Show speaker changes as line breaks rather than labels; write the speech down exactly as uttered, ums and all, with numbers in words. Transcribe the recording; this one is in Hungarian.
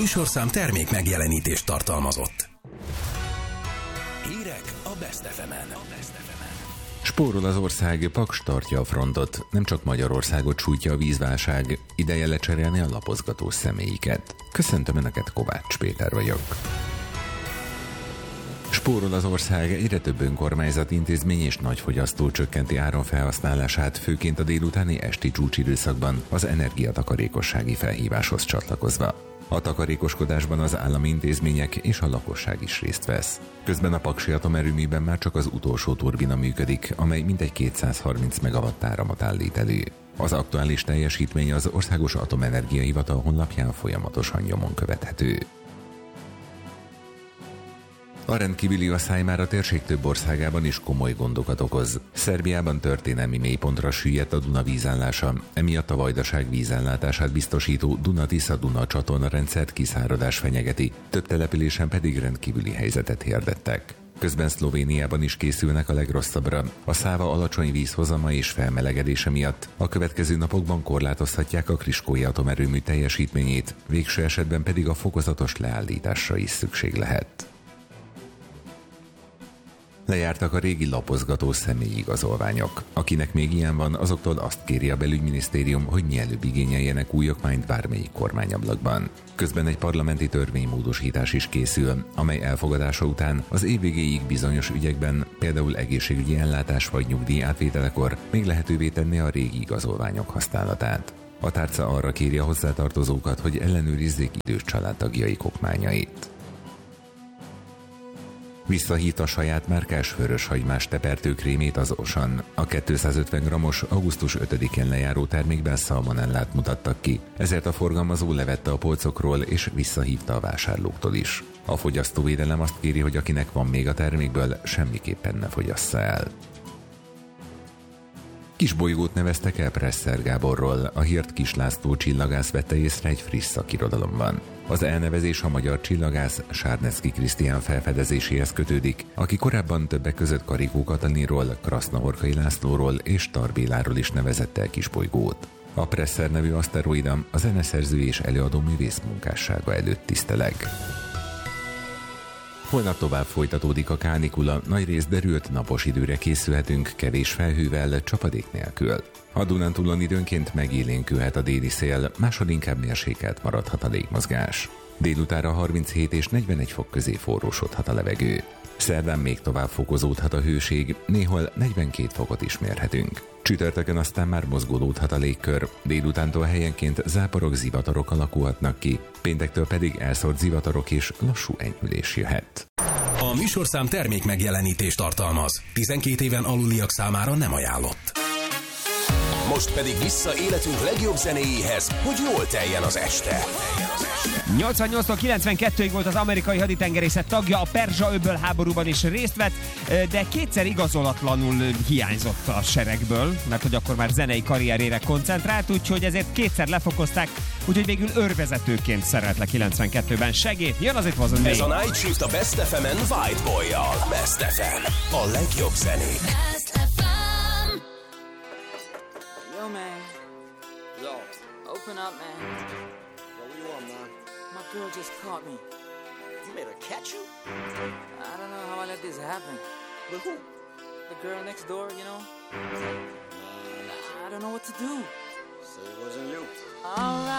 műsorszám termék megjelenítést tartalmazott. Hírek a Best ef emen.
Spórol az ország, Paks tartja a frontot. Nem csak Magyarországot sújtja a vízválság, ideje lecserélni a lapozgató személyiket. Köszöntöm Önöket, Kovács Péter vagyok. Spórol az ország, egyre több önkormányzat, intézmény és nagyfogyasztó csökkenti áramfelhasználását, főként a délutáni esti csúcsidőszakban az energiatakarékossági felhíváshoz csatlakozva. A takarékoskodásban az állami intézmények és a lakosság is részt vesz. Közben a paksi atomerőműben már csak az utolsó turbina működik, amely mintegy kétszázharminc megawatt áramot állít elő. Az aktuális teljesítmény az Országos Atomenergia Hivatal honlapján folyamatosan nyomon követhető. A rendkívüli asszály már a térség több országában is komoly gondokat okoz. Szerbiában történelmi mélypontra süllyedt a Duna vízállása, emiatt a Vajdaság vízellátását biztosító Duna-Tisza-Duna csatornarendszert kiszáradás fenyegeti, több településen pedig rendkívüli helyzetet hirdettek. Közben Szlovéniában is készülnek a legrosszabbra. A Száva alacsony vízhozama és felmelegedése miatt a következő napokban korlátozhatják a Kriskói atomerőmű teljesítményét, végső esetben pedig a fokozatos leállításra is szükség lehet. Lejártak a régi lapozgató személyi igazolványok. Akinek még ilyen van, azoktól azt kéri a belügyminisztérium, hogy mielőbb igényeljenek új okmányt bármelyik kormányablakban. Közben egy parlamenti törvénymódosítás is készül, amely elfogadása után az év végéig bizonyos ügyekben, például egészségügyi ellátás vagy nyugdíj átvételekor még lehetővé tenni a régi igazolványok használatát. A tárca arra kéri a hozzátartozókat, hogy ellenőrizzék idős családtagjaik okmányait. Visszahívta a saját márkás vöröshagymás tepertőkrémét az Osan. A kétszázötven grammos augusztus ötödikén lejáró termékben szalmonellát mutattak ki, ezért a forgalmazó levette a polcokról és visszahívta a vásárlóktól is. A fogyasztóvédelem azt kéri, hogy akinek van még a termékből, semmiképpen ne fogyassza el. Kisbolygót neveztek el Presser Gáborról, a hírt Kis László csillagász vette észre egy friss szakirodalomban. Az elnevezés a magyar csillagász Sárneczky Krisztián felfedezéséhez kötődik, aki korábban többek között Karikó Katalinról, Krasznahorkai Lászlóról és Tar Béláról is nevezett el kisbolygót. A Presser nevű aszteroida a zeneszerző és előadó művész munkássága előtt tiszteleg. Holnap tovább folytatódik a kánikula, nagyrészt derült napos időre készülhetünk, kevés felhővel, csapadék nélkül. A Dunántúlon időnként megélénkülhet a déli szél, máshol inkább mérsékelt maradhat a légmozgás. Délutára harminchét és negyvenegy fok közé forrósodhat a levegő. Szerdán még tovább fokozódhat a hőség, néhol negyvenkét fokot is mérhetünk. Csütörtökön aztán már mozgolódhat a légkör, délutántól helyenként záporok, zivatarok alakulhatnak ki, péntektől pedig elszórt zivatarok és lassú enyhülés jöhet.
A műsorszám termék megjelenítést tartalmaz. tizenkét éven aluliak számára nem ajánlott. Most pedig vissza életünk legjobb zenéjéhez, hogy jól teljen az este.
nyolcvannyolctól kilencvenkettőig volt az amerikai haditengerészet tagja, a Perzsa-öböl háborúban is részt vett, de kétszer igazolatlanul hiányzott a seregből, mert hogy akkor már zenei karrierére koncentrált, úgyhogy ezért kétszer lefokozták, úgyhogy végül őrvezetőként szerelt le kilencvenkettőben. Segít, jön az It Wasn't Me.
Ez a Night Shift a Best ef emen White Boy-jal. Best ef em, a legjobb zenék.
Yo, man. Yo. Open up, man.
Yo, what you want, man?
My girl just caught me.
You made her catch you?
I don't know how I let this happen.
With who?
The girl next door, you know? I don't know what to do.
So it wasn't you.
Alright.